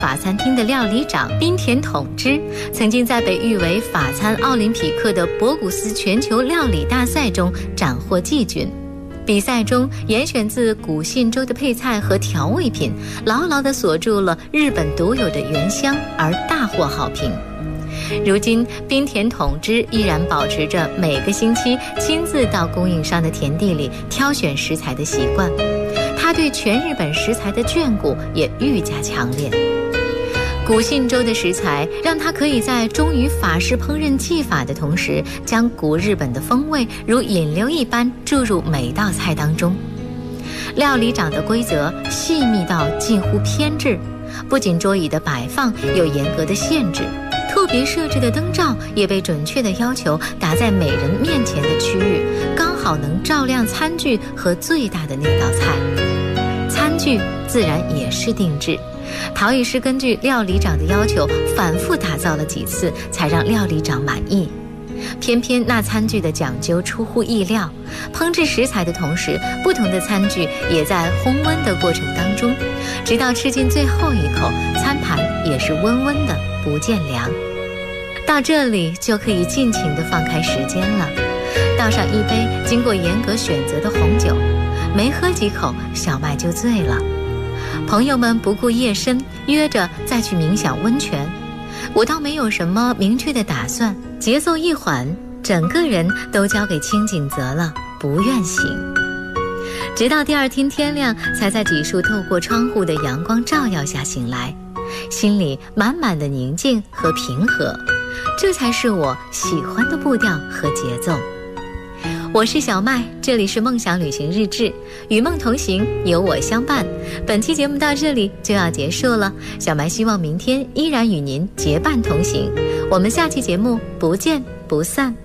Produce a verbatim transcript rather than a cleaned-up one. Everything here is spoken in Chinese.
法餐厅的料理长滨田统之，曾经在被誉为法餐奥林匹克的博古斯全球料理大赛中斩获季军。比赛中严选自古信州的配菜和调味品，牢牢地锁住了日本独有的原香，而大获好评。如今滨田统之依然保持着每个星期亲自到供应商的田地里挑选食材的习惯，他对全日本食材的眷顾也愈加强烈。古信州的食材让他可以在忠于法式烹饪技法的同时，将古日本的风味如引流一般注入每道菜当中。料理长的规则细密到近乎偏执，不仅桌椅的摆放有严格的限制，特别设置的灯罩也被准确地要求打在每人面前的区域，刚好能照亮餐具和最大的那道菜。餐具自然也是定制，陶艺师根据料理长的要求反复打造了几次，才让料理长满意。偏偏那餐具的讲究出乎意料，烹制食材的同时，不同的餐具也在烘温的过程当中，直到吃进最后一口，餐盘也是温温的，不见凉。到这里就可以尽情地放开时间了，倒上一杯经过严格选择的红酒，没喝几口，小麦就醉了。朋友们不顾夜深，约着再去冥想温泉。我倒没有什么明确的打算，节奏一缓，整个人都交给清景泽了，不愿醒。直到第二天天亮，才在几束透过窗户的阳光照耀下醒来，心里满满的宁静和平和，这才是我喜欢的步调和节奏。我是小麦，这里是梦想旅行日志，与梦同行，有我相伴。本期节目到这里就要结束了，小麦希望明天依然与您结伴同行，我们下期节目不见不散。